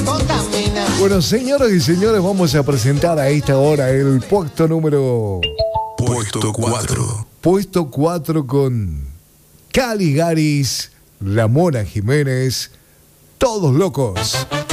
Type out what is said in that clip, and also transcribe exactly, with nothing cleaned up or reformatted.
Bueno, señoras y señores, vamos a presentar a esta hora el puesto número... Puesto cuatro. Puesto cuatro con Caligaris, Ramona Jiménez, Todos Locos.